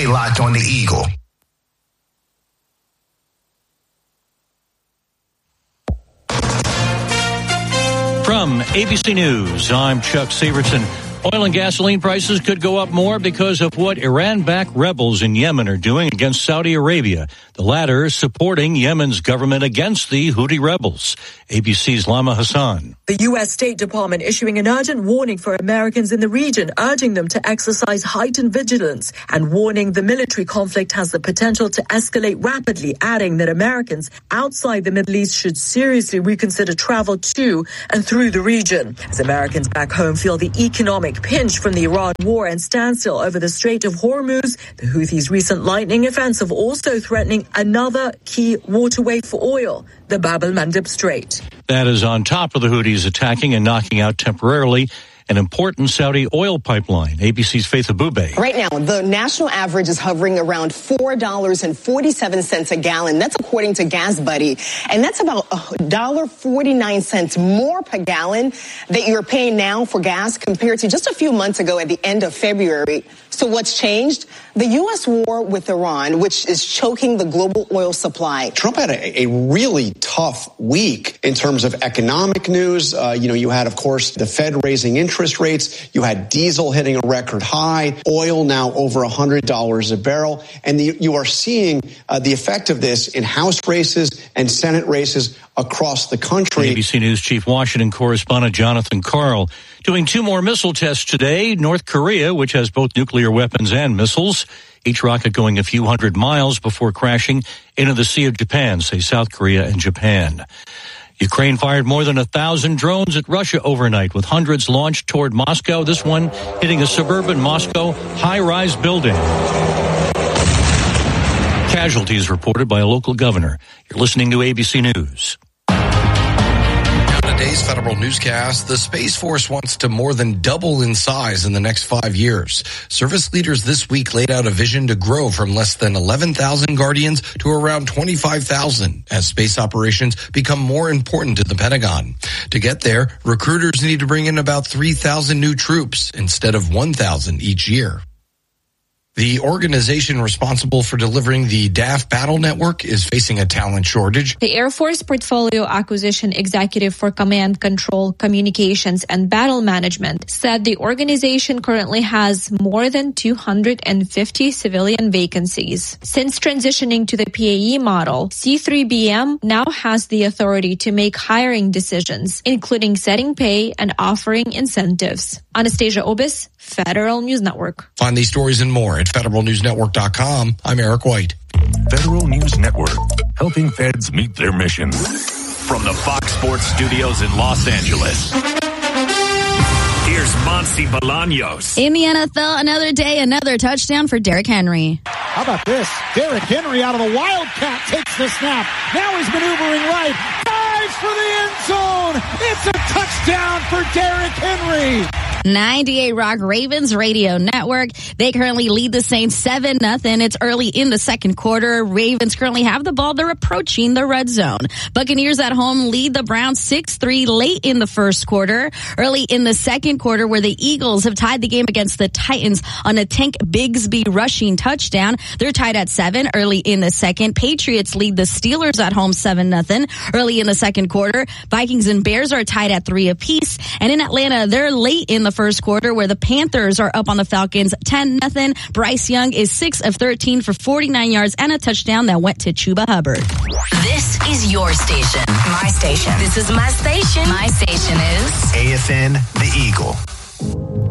Stay locked on the Eagle. From ABC News, I'm Chuck Severson. Oil and gasoline prices could go up more because of what Iran-backed rebels in Yemen are doing against Saudi Arabia. The latter supporting Yemen's government against the Houthi rebels. ABC's Lama Hassan. The U.S. State Department issuing an urgent warning for Americans in the region, urging them to exercise heightened vigilance and warning the military conflict has the potential to escalate rapidly, adding that Americans outside the Middle East should seriously reconsider travel to and through the region. As Americans back home feel the economic pinch from the Iran war and standstill over the Strait of Hormuz, the Houthis' recent lightning offensive also threatening another key waterway for oil, the Bab el-Mandeb Strait. That is on top of the Houthis attacking and knocking out temporarily an important Saudi oil pipeline. ABC's Faith Abube. Right now, the national average is hovering around $4.47 a gallon. That's according to Gas Buddy. And that's about $1.49 more per gallon that you're paying now for gas compared to just a few months ago at the end of February. So what's changed? The U.S. war with Iran, which is choking the global oil supply. Trump had a really tough week in terms of economic news. You had, of course, the Fed raising interest rates. You had diesel hitting a record high, oil now over $100 a barrel. And you are seeing the effect of this in House races and Senate races across the country. ABC News Chief Washington correspondent Jonathan Karl doing 2 more missile tests today. North Korea, which has both nuclear weapons and missiles, each rocket going a few hundred miles before crashing into the Sea of Japan, say South Korea and Japan. Ukraine fired more than 1,000 drones at Russia overnight, with hundreds launched toward Moscow, this one hitting a suburban Moscow high-rise building. Casualties reported by a local governor. You're listening to ABC News. Today's Federal Newscast, the Space Force wants to more than double in size in the next 5 years. Service leaders this week laid out a vision to grow from less than 11,000 Guardians to around 25,000 as space operations become more important to the Pentagon. To get there, recruiters need to bring in about 3,000 new troops instead of 1,000 each year. The organization responsible for delivering the DAF battle network is facing a talent shortage. The Air Force Portfolio Acquisition Executive for Command, Control, Communications, and Battle Management said the organization currently has more than 250 civilian vacancies. Since transitioning to the PAE model, C3BM now has the authority to make hiring decisions, including setting pay and offering incentives. Anastasia Obis, Federal News Network. Find these stories and more at federalnewsnetwork.com. I'm Eric White. Federal News Network, helping feds meet their mission. From the Fox Sports Studios in Los Angeles, here's Monsi Bolaños. In the NFL, another day, another touchdown for Derrick Henry. How about this? Derrick Henry out of the Wildcat takes the snap. Now he's maneuvering right. Dives for the end zone. It's a touchdown for Derrick Henry. 98 Rock Ravens Radio Network. They currently lead the Saints 7-0. It's early in the second quarter. Ravens currently have the ball. They're approaching the red zone. Buccaneers at home lead the Browns 6-3 late in the first quarter. Early in the second quarter, where the Eagles have tied the game against the Titans on a Tank Bigsby rushing touchdown. They're tied at 7 early in the second. Patriots lead the Steelers at home 7-0 early in the second quarter. Vikings and Bears are tied at 3 apiece. And in Atlanta, they're late in the first quarter, where the Panthers are up on the Falcons 10-0. Bryce Young is 6 of 13 for 49 yards and a touchdown that went to Chuba Hubbard. This is your station. My station. This is my station. My station is AFN, The Eagle.